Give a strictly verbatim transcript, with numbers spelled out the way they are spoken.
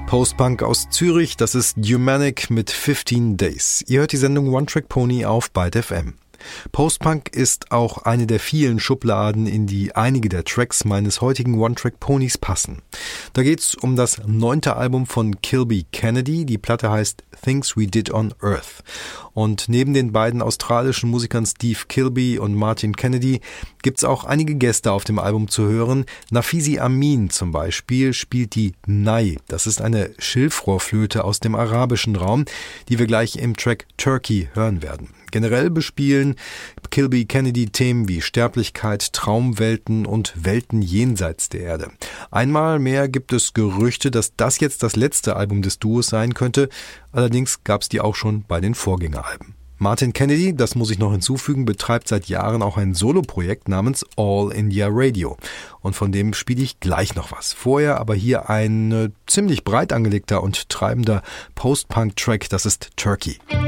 Post-Punk aus Zürich, das ist Humanic mit fifteen Days. Ihr hört die Sendung One Track Pony auf Byte F M. Post-Punk ist auch eine der vielen Schubladen, in die einige der Tracks meines heutigen One Track Ponys passen. Da geht's um das neunte Album von Kilby Kennedy. Die Platte heißt Things We Did on Earth. Und neben den beiden australischen Musikern Steve Kilby und Martin Kennedy gibt's auch einige Gäste auf dem Album zu hören. Nafisi Amin zum Beispiel spielt die Nai. Das ist eine Schilfrohrflöte aus dem arabischen Raum, die wir gleich im Track Turkey hören werden. Generell bespielen Kilby Kennedy Themen wie Sterblichkeit, Traumwelten und Welten jenseits der Erde. Einmal mehr gibt es Gerüchte, dass das jetzt das letzte Album des Duos sein könnte. Allerdings gab es die auch schon bei den Vorgängeralben. Martin Kennedy, das muss ich noch hinzufügen, betreibt seit Jahren auch ein Soloprojekt namens All India Radio. Und von dem spiele ich gleich noch was. Vorher aber hier ein äh, ziemlich breit angelegter und treibender Post-Punk-Track, das ist Turkey.